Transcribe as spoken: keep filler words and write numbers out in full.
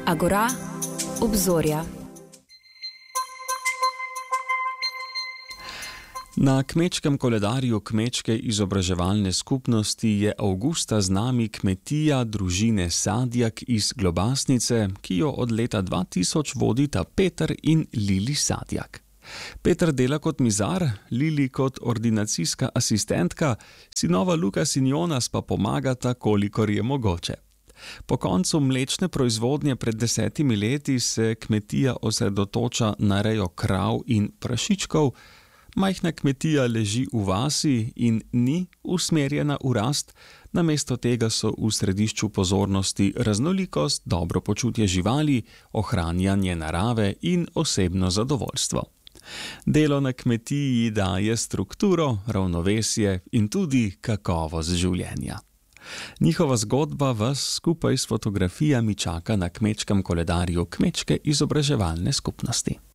Agora, obzorja. Na kmečkem koledarju Kmečke izobraževalne skupnosti je avgusta z nami kmetija družine Sadjak iz Globasnice, ki jo od leta dva tisoč vodita Peter in Lili Sadjak. Peter dela kot mizar, Lili kot ordinacijska asistentka, sinova Lukas in Jonas pa pomagata, kolikor je mogoče. Po koncu mlečne proizvodnje pred desetimi leti se kmetija osredotoča na rejo krav in prašičkov. Majhna kmetija leži v vasi in ni usmerjena v rast, namesto tega so v središču pozornosti raznolikost, dobro počutje živali, ohranjanje narave in osebno zadovoljstvo. Delo na kmetiji daje strukturo, ravnovesje in tudi kakovost življenja. Njihova zgodba vas skupaj s fotografijami čaka na kmečkem koledarju Kmečke izobraževalne skupnosti.